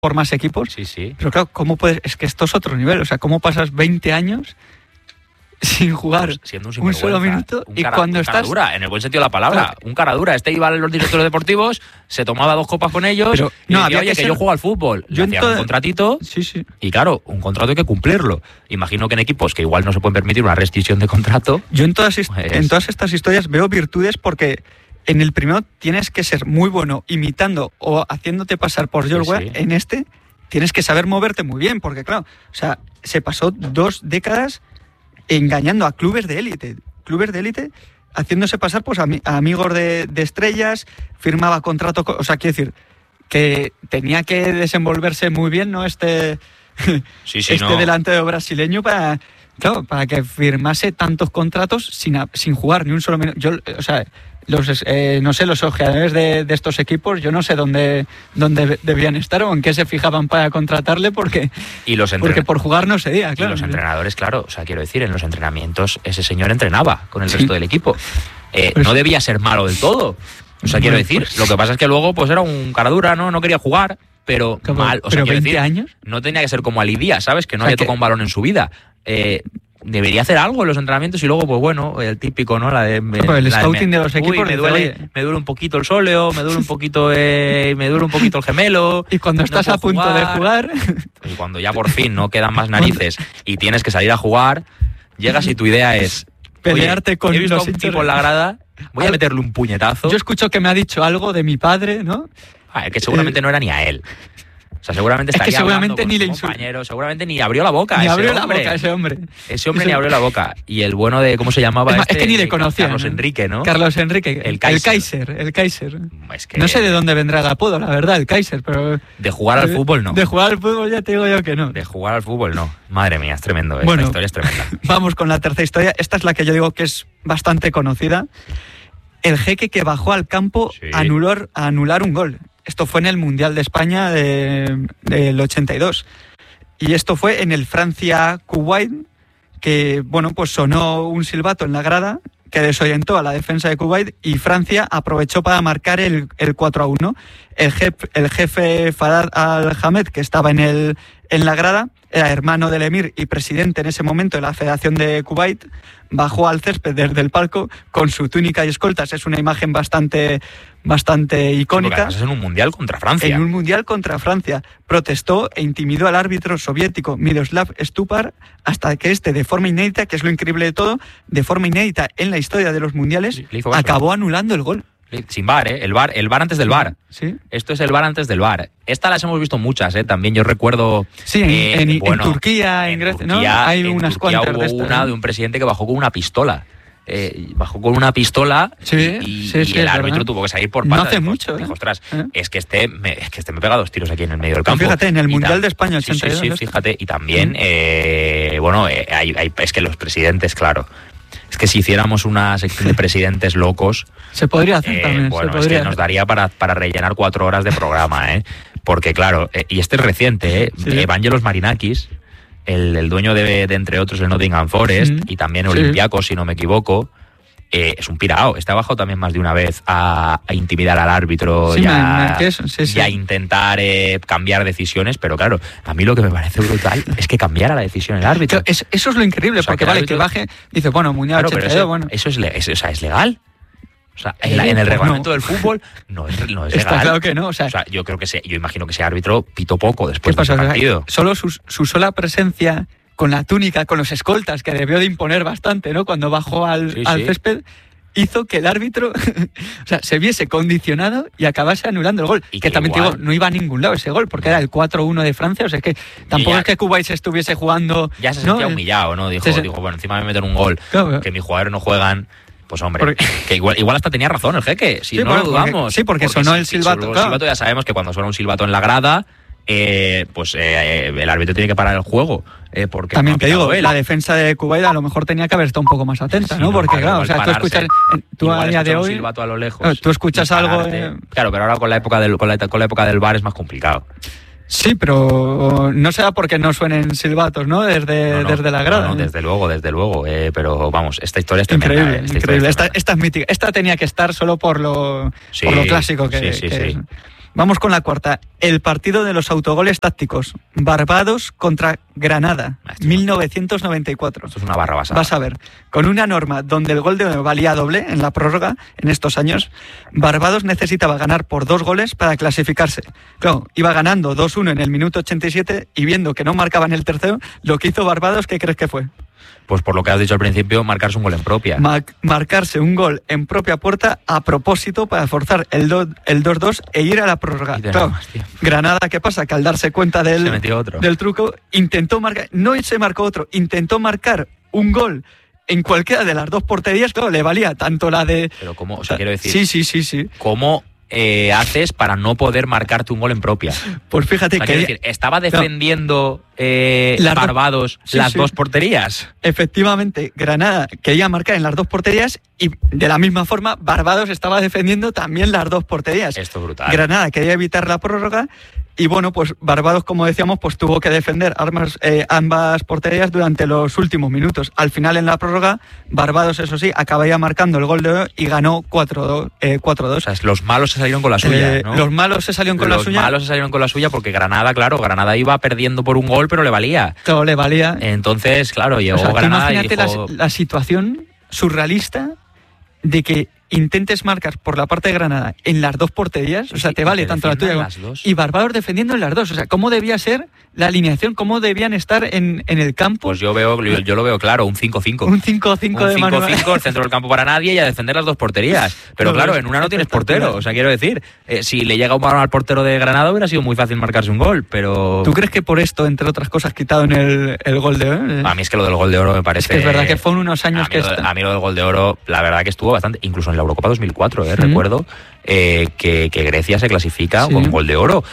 por más equipos. Sí. Pero claro, ¿cómo puedes? Es que esto es otro nivel. O sea, ¿cómo pasas 20 años sin jugar pues siendo un solo minuto? Y cuando estás... cara dura, en el buen sentido de la palabra. Claro. Un cara dura. Iba a los directores deportivos, se tomaba 2 copas con ellos, pero y decía, oye, que yo juego al fútbol. Yo hacía un contratito, y claro, un contrato hay que cumplirlo. Imagino que en equipos que igual no se pueden permitir una rescisión de contrato... Yo en todas estas historias veo virtudes porque... En el primero tienes que ser muy bueno imitando o haciéndote pasar por George Weah. En este tienes que saber moverte muy bien, porque claro, o sea, se pasó 2 décadas engañando a clubes de élite, haciéndose pasar pues a amigos de estrellas, firmaba contrato, o sea, quiero decir que tenía que desenvolverse muy bien, ¿no? Este delantero brasileño para que firmase tantos contratos sin jugar ni un solo minuto. O sea, los ojeadores de estos equipos, yo no sé dónde debían estar o en qué se fijaban para contratarle, porque por jugar no se diga, claro. Y los entrenadores, claro, o sea, quiero decir, en los entrenamientos ese señor entrenaba con el resto del equipo. No debía ser malo del todo. O sea, quiero decir, lo que pasa es que luego pues era un cara dura, no quería jugar, pero mal. O sea, ¿pero 20 decir, años? No tenía que ser como Ali Díaz, ¿sabes? Que no había tocado un balón en su vida. Debería hacer algo en los entrenamientos y luego, pues bueno, el típico, ¿no? El scouting de los equipos. Me duele un poquito el sóleo, me duele un poquito el gemelo. Y cuando estás a punto de jugar. Y cuando ya por fin no quedan más narices y tienes que salir a jugar, llegas y tu idea es pelearte con he visto a un tipo en la grada, voy a meterle un puñetazo. Yo escucho que me ha dicho algo de mi padre, ¿no? Que seguramente no era ni a él. O sea, seguramente estaría seguramente ni le compañero, seguramente ni abrió la boca. Ese hombre ni abrió la boca. Y el bueno de, ¿cómo se llamaba? Es que ni le conocía. Carlos Enrique, ¿no? Carlos Enrique. El Kaiser. Es que... No sé de dónde vendrá el apodo, la verdad, el Kaiser, pero... De jugar al fútbol, no. De jugar al fútbol ya te digo yo que no. De jugar al fútbol, no. Madre mía, es tremendo. Bueno, esta historia es tremenda. Vamos con la tercera historia. Esta es la que yo digo que es bastante conocida. El Jeque que bajó al campo a anular un gol. Esto fue en el Mundial de España del 82. Y esto fue en el Francia-Kuwait, que, bueno, pues sonó un silbato en la grada que desorientó a la defensa de Kuwait y Francia aprovechó para marcar el 4-1. El jefe Farad Al-Hamed, que estaba en la grada, era hermano del emir y presidente en ese momento de la Federación de Kuwait, bajó al césped desde el palco con su túnica y escoltas. Es una imagen bastante icónica. Es en un mundial contra Francia. Protestó e intimidó al árbitro soviético Miroslav Stupar hasta que de forma inédita, que es lo increíble de todo, de forma inédita en la historia de los mundiales, acabó anulando el gol. Sin VAR, el VAR antes del VAR. Sí. Esto es el VAR antes del VAR. Estas las hemos visto muchas, también yo recuerdo... Sí, en Turquía, en Grecia, ¿no? Hay unas cuantas de estas. Hubo una de un presidente que bajó con una pistola. Bajó con una pistola y el árbitro tuvo que salir por patas. No hace mucho. Dijo, ostras, es que me pega 2 tiros aquí en el medio del campo. Fíjate, en el Mundial de España 82. Sí, fíjate. Y también, es que los presidentes, claro... Es que si hiciéramos una sección de presidentes locos... Se podría hacer también. Bueno, es que nos daría para rellenar 4 horas de programa, Porque, claro, y este es reciente, Evangelos Marinakis, el dueño de entre otros, el Nottingham Forest, y también Olympiacos, si no me equivoco, es un pirao. Está bajado también más de una vez a intimidar al árbitro y a intentar cambiar decisiones, pero claro, a mí lo que me parece brutal es que cambiara la decisión el árbitro. Eso es lo increíble, porque que baje, dice, bueno, Mundial 82, eso es legal. O sea, en el reglamento del fútbol no es legal. Está claro que no. O sea, yo imagino que ese árbitro pitó poco después de ese partido. Solo su sola presencia con la túnica, con los escoltas, que debió de imponer bastante, ¿no? Cuando bajó al césped, hizo que el árbitro se viese condicionado y acabase anulando el gol. Y que también digo, no iba a ningún lado ese gol, porque era el 4-1 de Francia. O sea, es que tampoco es que Kuwait se estuviese jugando... Ya se sentía humillado, ¿no? Dijo, bueno, encima me meten un gol, que mis jugadores no juegan... Pues hombre, que igual hasta tenía razón el Jeque, si no lo dudamos. Porque sonó el silbato. El silbato, ya sabemos que cuando suena un silbato en la grada, el árbitro tiene que parar el juego. Porque también te digo, la defensa de Kuwait a lo mejor tenía que haber estado un poco más atenta, ¿no? Porque claro, tú escuchas, a día de hoy, un silbato a lo lejos, tú escuchas algo. Claro, pero ahora con la época del VAR es más complicado. Sí, pero no será porque no suenen silbatos, ¿no? Desde la grada. No, desde luego. Pero vamos, esta historia es increíble, tremenda. Esta es mítica. Esta tenía que estar solo por lo clásico que es. Vamos con la cuarta. El partido de los autogoles tácticos. Barbados contra Granada, 1994. Esto es una barra basada. Vas a ver, con una norma donde el gol de oro valía doble en la prórroga en estos años, Barbados necesitaba ganar por 2 goles para clasificarse. Claro, iba ganando 2-1 en el minuto 87 y viendo que no marcaban el tercero, lo que hizo Barbados, ¿qué crees que fue? Pues por lo que has dicho al principio, marcarse un gol en propia. Marcarse un gol en propia puerta a propósito para forzar el 2-2 e ir a la prórroga. Claro, Granada, ¿qué pasa? Que al darse cuenta del truco, intentó marcar, no se marcó otro, intentó marcar un gol en cualquiera de las 2 porterías, claro, le valía tanto la de... Pero ¿cómo? O sea, quiero decir... Sí. ¿Cómo haces para no poder marcarte un gol en propia? Pues fíjate, o sea, que... decir, ¿estaba defendiendo Barbados las 2 porterías? Efectivamente, Granada quería marcar en las 2 porterías y de la misma forma Barbados estaba defendiendo también las 2 porterías. Esto es brutal. Granada quería evitar la prórroga y bueno, pues Barbados, como decíamos, pues tuvo que defender ambas porterías durante los últimos minutos. Al final, en la prórroga, Barbados, eso sí, acabaría marcando el gol de oro y ganó 4-2. O sea, los malos se salieron con la suya, ¿no? Los malos se salieron con la suya. Los malos se salieron con la suya porque Granada iba perdiendo por un gol, pero le valía. Todo le valía. Entonces, claro, llegó Granada y dijo... la situación surrealista de que intentes marcar por la parte de Granada en las 2 porterías, o sea, te vale tanto la tuya y Barbados defendiendo en las 2, o sea, ¿cómo debía ser la alineación? ¿Cómo debían estar en el campo? Pues yo lo veo claro, un 5-5. Un 5-5 de Manuel. 5-5, el centro del campo para nadie y a defender las 2 porterías. Pero claro, en una no tienes portero, o sea, quiero decir, si le llega un balón al portero de Granada hubiera sido muy fácil marcarse un gol, pero... ¿Tú crees que por esto, entre otras cosas, quitaron el gol de oro? A mí es que lo del gol de oro me parece... Es que es verdad que fueron unos años a mí lo del gol de oro, la verdad que estuvo bastante, incluso en la Eurocopa 2004, recuerdo que Grecia se clasifica con gol de oro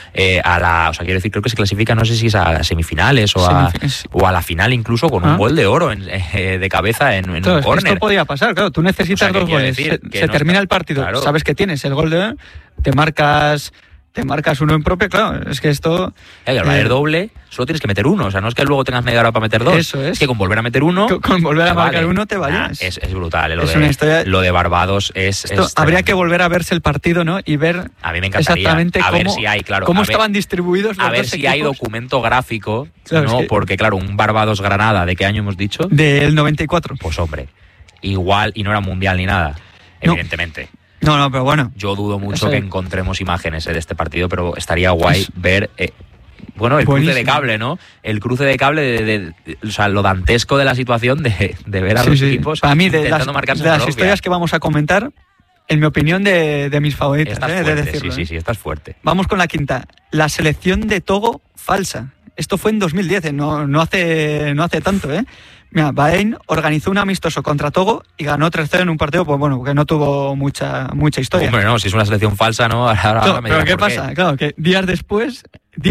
o sea, quiero decir, creo que se clasifica, no sé si es a semifinales o a la final incluso con un gol de oro de cabeza en un córner. Esto podía pasar, claro, tú necesitas 2 goles, se termina el partido, claro. Sabes que tienes el gol de oro, te marcas uno en propia, claro, es que esto... al valer doble, solo tienes que meter uno, o sea, no es que luego tengas media hora para meter 2, eso es que con volver a meter uno... Con volver a marcar uno te vayas. Es brutal, una historia... lo de Barbados es habría que volver a verse el partido, ¿no? Y ver a mí me encantaría, exactamente ver si hay, claro, cómo estaban distribuidos los a ver dos si equipos. hay documento gráfico, claro, ¿no? Porque claro, un Barbados-Granada, ¿de qué año hemos dicho? Del 94. Pues hombre, igual, y no era mundial ni nada, evidentemente. No, pero bueno. Yo dudo mucho que encontremos imágenes de este partido, pero estaría guay ver... el cruce de cable, ¿no? El cruce de cable, o sea, lo dantesco de la situación de ver a los equipos para mí, intentando marcarse de las historias que vamos a comentar, en mi opinión, de mis favoritas. Esta es fuerte, de decirlo, sí, esta es fuerte. Vamos con la quinta. La selección de Togo falsa. Esto fue en 2010, no hace tanto, ¿eh? Mira, Bahrein organizó un amistoso contra Togo y ganó 3-0 en un partido, pues bueno, que no tuvo mucha historia. Hombre, no, si es una selección falsa, ¿no? Ahora pero ¿qué pasa? Claro, que días después,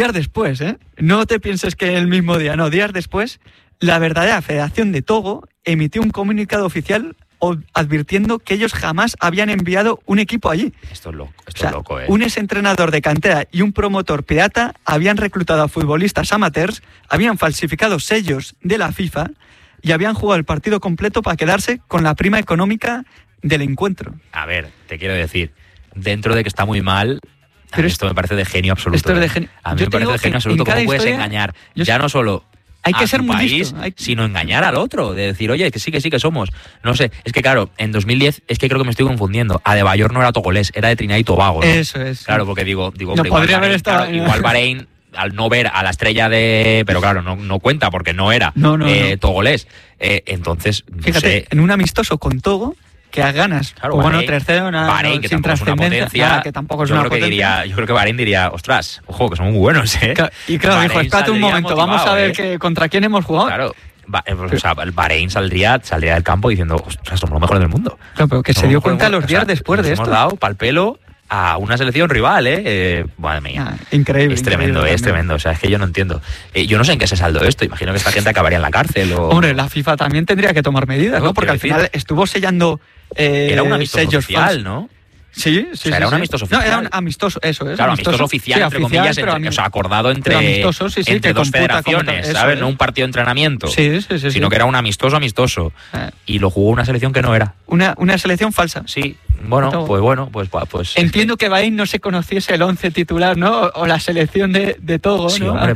no te pienses que el mismo día, no, días después, la verdadera Federación de Togo emitió un comunicado oficial advirtiendo que ellos jamás habían enviado un equipo allí. Esto es loco, ¿eh? Un exentrenador de cantera y un promotor pirata habían reclutado a futbolistas amateurs, habían falsificado sellos de la FIFA y habían jugado el partido completo para quedarse con la prima económica del encuentro. A ver, te quiero decir, dentro de que está muy mal, pero esto me parece de genio absoluto. Esto es de genio. A mí me parece de genio absoluto. ¿Cómo puedes engañar? Ya no solo hay que ser tu muy país, listo. Sino engañar al otro, de decir, oye, que sí que somos. No sé, es que claro, en 2010 es que creo que me estoy confundiendo. Adebayor no era togolés, era de Trinidad y Tobago, ¿no? Eso es. Claro, porque digo no podría haber estado. Igual Bahrein, al no ver a la estrella de... Pero claro, no cuenta porque no era togolés. Entonces, no fíjate, sé. en un amistoso con Togo, que a ganas, claro, pues bueno, 3-0, Bahrein, que sin trascendencia, que tampoco es una potencia. Yo creo que Bahrein diría, ostras, ojo, que son muy buenos, ¿eh? Y claro, dijo, espérate un momento, vamos a ver contra quién hemos jugado. Claro. O sea, el Bahrein saldría del campo diciendo, ostras, somos los mejores del mundo. Claro, pero que se dio cuenta los días después de esto. Hemos dado pal pelo a una selección rival, madre mía. Increíble. Es tremendo, es tremendo. O sea, es que yo no entiendo. Yo no sé en qué se saldó esto. Imagino que esta gente acabaría en la cárcel. Hombre, la FIFA también tendría que tomar medidas, ¿no? Porque al final estuvo sellando era un amistoso sellos oficial, ¿no? Sí, o sea, era un amistoso oficial. No, era un amistoso, eso es. Claro, amistoso oficial, entre comillas, o sea, acordado entre dos federaciones, ¿sabes? No un partido de entrenamiento, sino que era un amistoso. Y lo jugó una selección que no era. Una selección falsa. Sí, pues... Entiendo que Bahín no se conociese el 11 titular, ¿no? O la selección de Togo, sí, ¿no? Hombre,